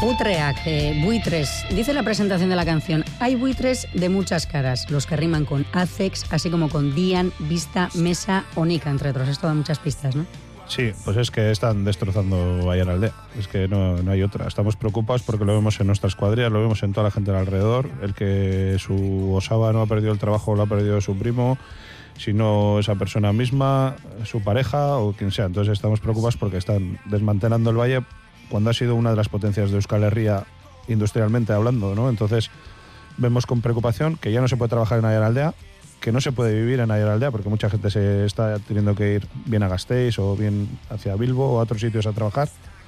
Utreak, buitres. Dice la presentación de la canción, hay buitres de muchas caras, los que riman con Acex, así como con Dian, Vista, Mesa o Nica, entre otros. Esto da muchas pistas, ¿no? Sí, pues es que están destrozando Aiaraldea. Es que no hay otra. Estamos preocupados porque lo vemos en nuestras cuadrillas, lo vemos en toda la gente de alrededor. El que su osaba no ha perdido el trabajo, lo ha perdido su primo, sino esa persona misma, su pareja o quien sea. Entonces estamos preocupados porque están desmantelando el valle cuando ha sido una de las potencias de Euskal Herria industrialmente hablando, ¿no? Entonces vemos con preocupación que ya no se puede trabajar en Aiaraldea, que no se puede vivir en Aiaraldea porque mucha gente se está teniendo que ir bien a Gasteiz o bien hacia Bilbo o a otros sitios a trabajar,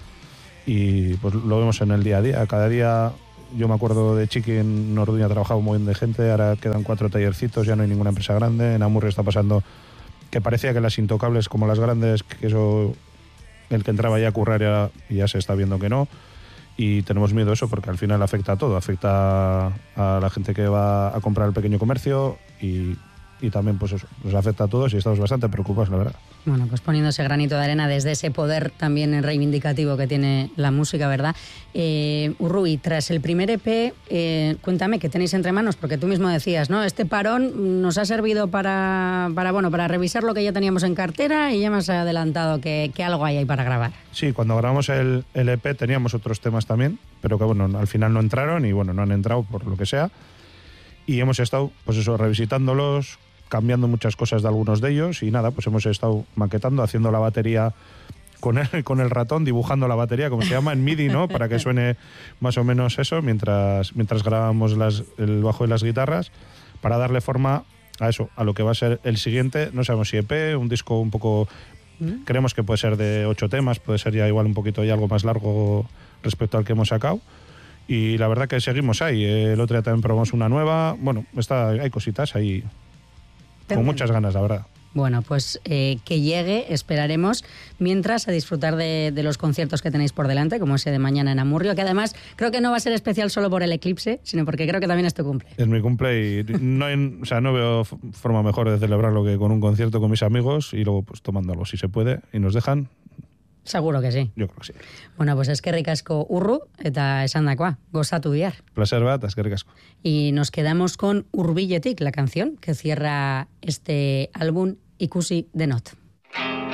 y pues lo vemos en el día a día. Cada día, yo me acuerdo de Chiqui, en Orduña trabajaba un montón de gente, ahora quedan 4 tallercitos, ya no hay ninguna empresa grande. En Amurrio está pasando que parecía que las intocables como las grandes, que eso, el que entraba ya a currar ya se está viendo que no, y tenemos miedo de eso porque al final afecta a todo, afecta a la gente que va a comprar el pequeño comercio y también pues eso, nos afecta a todos y estamos bastante preocupados, la verdad. Bueno, pues poniéndose granito de arena desde ese poder también reivindicativo que tiene la música, ¿verdad? Urrui, tras el primer EP, cuéntame qué tenéis entre manos, porque tú mismo decías, ¿no? Este parón nos ha servido para revisar lo que ya teníamos en cartera y ya me has adelantado que algo hay ahí para grabar. Sí, cuando grabamos el EP teníamos otros temas también, pero que bueno, al final no entraron y bueno, no han entrado por lo que sea. Y hemos estado, pues eso, revisitándolos, cambiando muchas cosas de algunos de ellos y nada, pues hemos estado maquetando, haciendo la batería con el ratón, dibujando la batería, como se llama, en MIDI, ¿no? Para que suene más o menos eso, mientras grabamos el bajo y las guitarras, para darle forma a eso, a lo que va a ser el siguiente. No sabemos si EP, un disco un poco... Creemos que puede ser de 8 temas, puede ser ya igual un poquito ya algo más largo respecto al que hemos sacado. Y la verdad que seguimos ahí. El otro día también probamos una nueva. Bueno, hay cositas ahí con muchas ganas, la verdad. Bueno, pues que llegue, esperaremos, mientras a disfrutar de los conciertos que tenéis por delante, como ese de mañana en Amurrio, que además creo que no va a ser especial solo por el eclipse, sino porque creo que también es tu cumple. Es mi cumple y no veo forma mejor de celebrarlo que con un concierto con mis amigos y luego pues tomando algo si se puede y nos dejan. Seguro que sí. Yo creo que sí. Bueno, pues eskerrik asko Urru eta esandakoa, gozatu bihar. Placer bat, eskerrik asko. Y nos quedamos con Hurbiletik, la canción que cierra este álbum Ikusi Denot.